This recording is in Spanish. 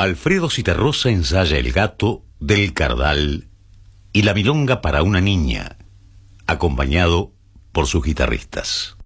Alfredo Zitarrosa ensaya El gato del Cardal y La milonga para una niña, acompañado por sus guitarristas.